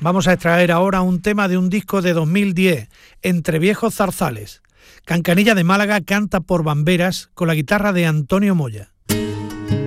Vamos a extraer ahora un tema de un disco de 2010, Entre viejos zarzales. Cancanilla de Málaga canta por Bamberas con la guitarra de Antonio Moya.